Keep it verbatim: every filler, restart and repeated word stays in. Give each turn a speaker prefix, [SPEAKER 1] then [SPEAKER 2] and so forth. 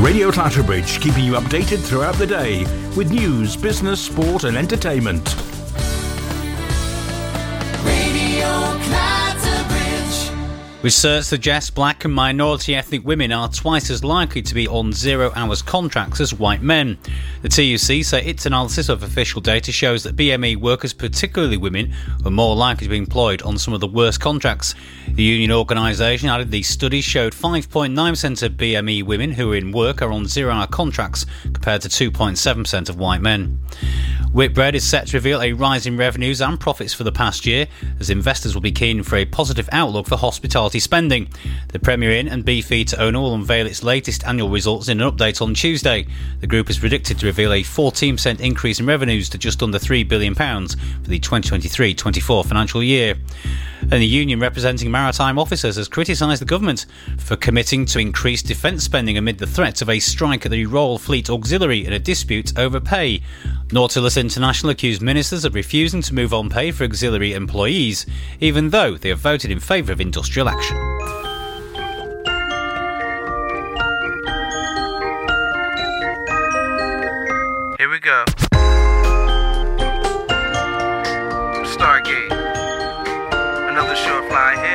[SPEAKER 1] Radio Clatterbridge, keeping you updated throughout the day with news, business, sport and entertainment.
[SPEAKER 2] Radio Clatterbridge.
[SPEAKER 3] Research suggests black and minority ethnic women are twice as likely to be on zero-hours contracts as white men. The T U C say its analysis of official data shows that B M E workers, particularly women, are more likely to be employed on some of the worst contracts. The union organisation added the study showed five point nine percent of B M E women who are in work are on zero-hour contracts compared to two point seven percent of white men. Whitbread is set to reveal a rise in revenues and profits for the past year, as investors will be keen for a positive outlook for hospitality spending. The Premier Inn and Beefeater owner will unveil its latest annual results in an update on Tuesday. The group is predicted to reveal a fourteen percent increase in revenues to just under three billion pounds for the twenty twenty-three twenty-four financial year. And the union representing maritime officers has criticised the government for committing to increased defence spending amid the threat of a strike at the Royal Fleet Auxiliary in a dispute over pay. Nautilus International accused ministers of refusing to move on pay for auxiliary employees, even though they have voted in favour of industrial action.
[SPEAKER 4] Here we go.